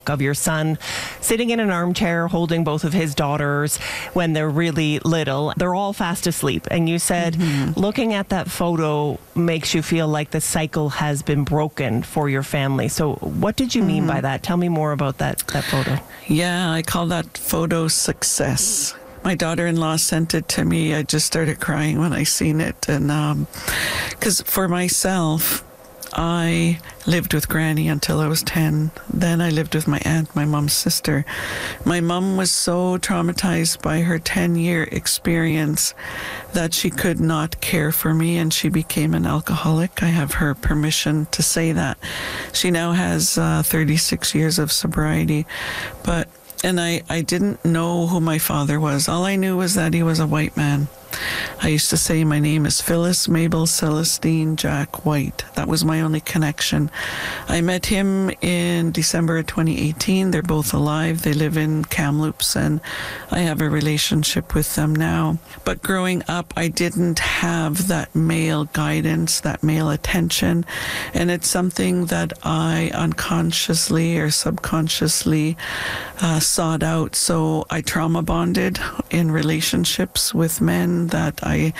of your son sitting in an armchair holding both of his daughters when they're really little. They're all fast asleep. And you said looking at that photo makes you feel like the cycle has been broken for your family. So what did you mean by that? Tell me more about that photo. Yeah, I call that photo success. My daughter-in-law sent it to me. I just started crying when I seen it. And because for myself, I lived with Granny until I was 10. Then I lived with my aunt, my mom's sister. My mom was so traumatized by her 10-year experience that she could not care for me, and she became an alcoholic. I have her permission to say that. She now has 36 years of sobriety. And I didn't know who my father was. All I knew was that he was a white man. I used to say my name is Phyllis Mabel Celestine Jack White. That was my only connection. I met him in December of 2018. They're both alive. They live in Kamloops, and I have a relationship with them now. But growing up, I didn't have that male guidance, that male attention, and it's something that I unconsciously or subconsciously sought out. So I trauma bonded in relationships with men that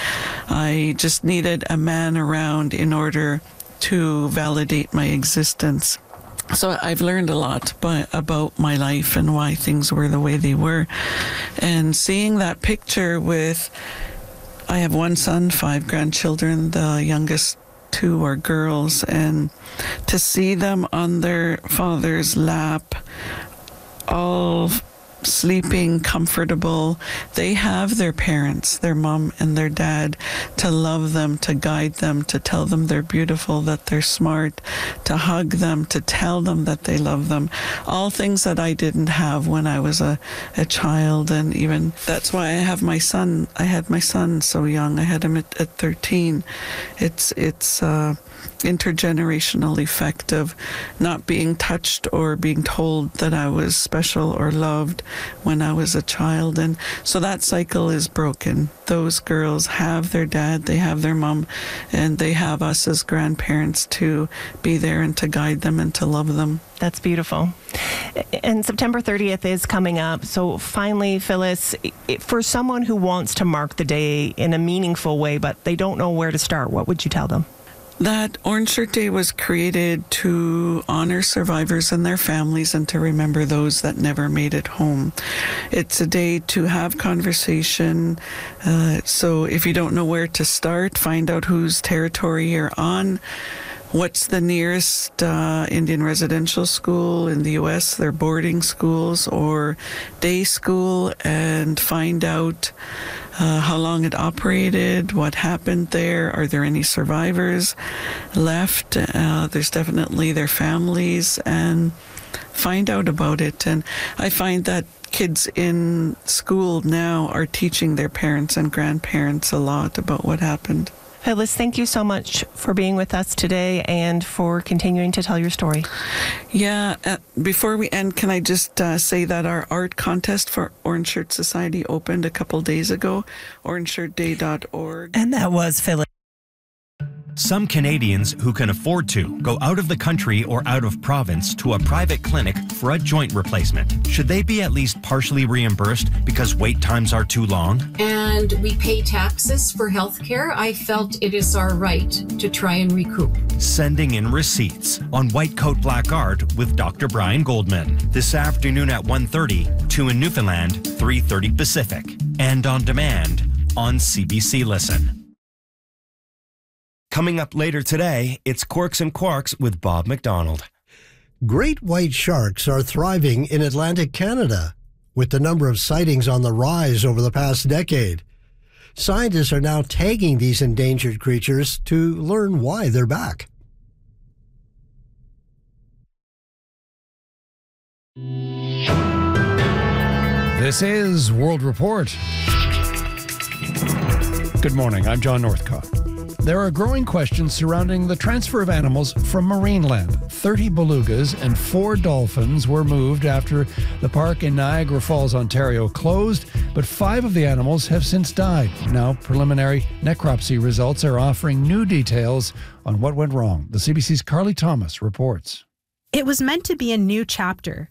I just needed a man around in order to validate my existence. So I've learned a lot about my life and why things were the way they were. And seeing that picture I have one son, 5 grandchildren, the youngest 2 are girls, and to see them on their father's lap, all sleeping comfortable. They have their parents, their mom and their dad, to love them, to guide them, to tell them they're beautiful, that they're smart, to hug them, to tell them that they love them. All things that I didn't have when I was a child. And even that's why I have my son. I had my son so young. I had him at 13. It's intergenerational effect of not being touched or being told that I was special or loved when I was a child. And so that cycle is broken. Those girls have their dad, they have their mom, and they have us as grandparents to be there and to guide them and to love them. That's beautiful. And September 30th is coming up. So finally, Phyllis, for someone who wants to mark the day in a meaningful way, but they don't know where to start, what would you tell them? That Orange Shirt Day was created to honor survivors and their families and to remember those that never made it home. It's a day to have conversation. So if you don't know where to start, find out whose territory you're on. What's the nearest Indian residential school in the U.S., their boarding schools or day school, and find out how long it operated, what happened there, are there any survivors left? There's definitely their families, and find out about it. And I find that kids in school now are teaching their parents and grandparents a lot about what happened. Phyllis, thank you so much for being with us today and for continuing to tell your story. Yeah, before we end, can I just say that our art contest for Orange Shirt Society opened a couple days ago, orangeshirtday.org. And that was Phyllis. Some Canadians who can afford to go out of the country or out of province to a private clinic for a joint replacement. Should they be at least partially reimbursed because wait times are too long? And we pay taxes for healthcare. I felt it is our right to try and recoup. Sending in receipts on White Coat Black Art with Dr. Brian Goldman. This afternoon at 1:30, 2 in Newfoundland, 3:30 Pacific. And on demand on CBC Listen. Coming up later today, it's Quirks and Quarks with Bob McDonald. Great white sharks are thriving in Atlantic Canada, with the number of sightings on the rise over the past decade. Scientists are now tagging these endangered creatures to learn why they're back. This is World Report. Good morning, I'm John Northcott. There are growing questions surrounding the transfer of animals from Marineland. 30 belugas and 4 dolphins were moved after the park in Niagara Falls, Ontario closed, but 5 of the animals have since died. Now, preliminary necropsy results are offering new details on what went wrong. The CBC's Carly Thomas reports. It was meant to be a new chapter,